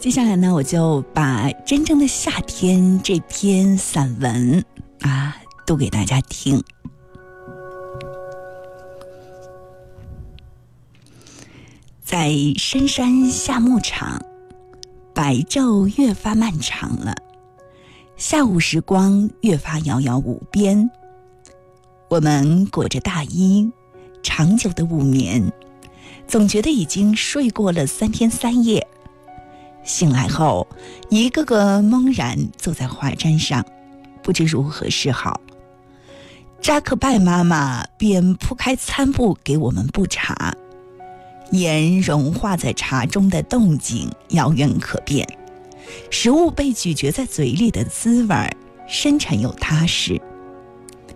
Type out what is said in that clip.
接下来呢，我就把《真正的夏天》这篇散文读给大家听。在深山下牧场，白昼越发漫长了，下午时光越发遥遥无边。我们裹着大衣，长久的午眠，总觉得已经睡过了3天3夜。醒来后，一个个懵然坐在花毡上，不知如何是好。扎克拜妈妈便铺开餐布给我们布茶，盐融化在茶中的动静遥远可辨，食物被咀嚼在嘴里的滋味深沉又踏实。